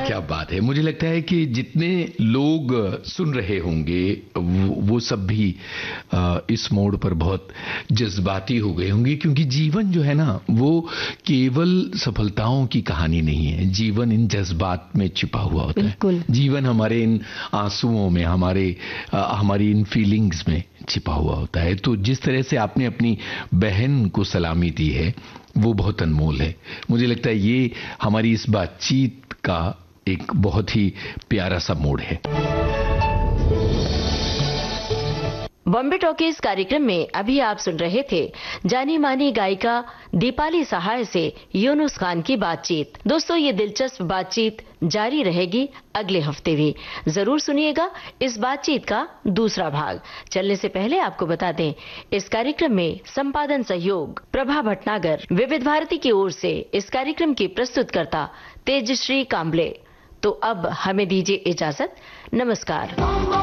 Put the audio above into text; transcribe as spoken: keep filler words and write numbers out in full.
क्या बात है। मुझे लगता है कि जितने लोग सुन रहे होंगे वो, वो सब भी इस मोड़ पर बहुत जज्बाती हो गए होंगे, क्योंकि जीवन जो है ना वो केवल सफलताओं की कहानी नहीं है। जीवन इन जज्बात में छिपा हुआ होता है। जीवन हमारे इन आंसुओं में, हमारे हमारी इन फीलिंग्स में छिपा हुआ होता है। तो जिस तरह से आपने अपनी बहन को सलामी दी है वो बहुत अनमोल है। मुझे लगता है ये हमारी इस बातचीत का एक बहुत ही प्यारा सा मोड़ है। बॉम्बे टॉकीज कार्यक्रम में अभी आप सुन रहे थे जानी मानी गायिका दीपाली सहाय से यूनुस खान की बातचीत। दोस्तों, ये दिलचस्प बातचीत जारी रहेगी अगले हफ्ते भी। जरूर सुनिएगा इस बातचीत का दूसरा भाग। चलने से पहले आपको बता दें, इस कार्यक्रम में संपादन सहयोग प्रभा भटनागर। विविध भारती की ओर से इस कार्यक्रम की प्रस्तुतकर्ता तेजश्री कांबले। तो अब हमें दीजिए इजाजत। नमस्कार।